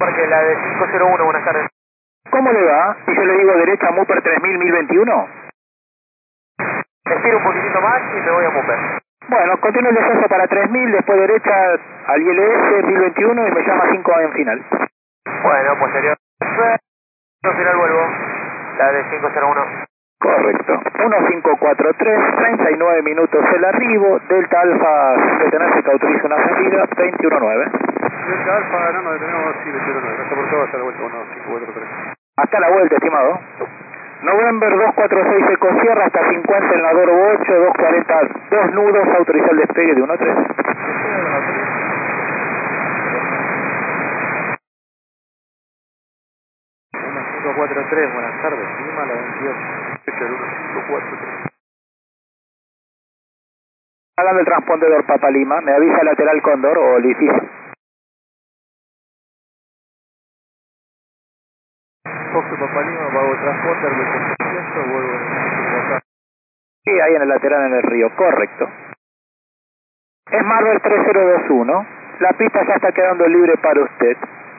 Porque la de 501, buenas tardes. ¿Cómo le va? Si yo le digo derecha Mupper 3000, 1021. Estiro un poquitito más y me voy a Mupper. Bueno, continúe el descenso para 3000, después derecha al ILS 1021 y me llama 5 en final. Bueno, posterior. Al final vuelvo. La de 501. Correcto. 1543, 39 minutos el arribo, Delta Alfa detenerse que autoriza una salida, 219. Delta Alfa, no, detenemos, sí, 219. Gracias por todo, hasta la vuelta, 1543. Hasta la vuelta, estimado. November 246 Eco Sierra hasta 50 en la Dorbo 8, 240, 2 nudos, autoriza el despegue de 13. 1543, buenas tardes, Lima, la 28. Fecha del 1543. Hablando del transpondedor Papa Lima, me avisa lateral Cóndor o difícil. Fox Papa Lima, pago transporter, vuelvo en el. Sí, ahí en el lateral en el río, correcto. Es Marvel 3021, la pista ya está quedando libre para usted.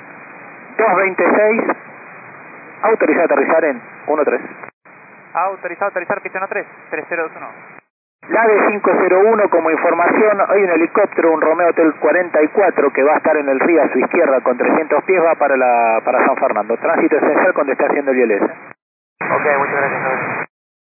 226, autorizado a aterrizar en 13. Autorizado a aterrizar, pista 13, 3021. La de 501 como información, hay un helicóptero, un Romeo Hotel 44 que va a estar en el río a su izquierda con 300 pies, va para San Fernando. Tránsito esencial cuando está haciendo el ILS. Ok, muchas gracias.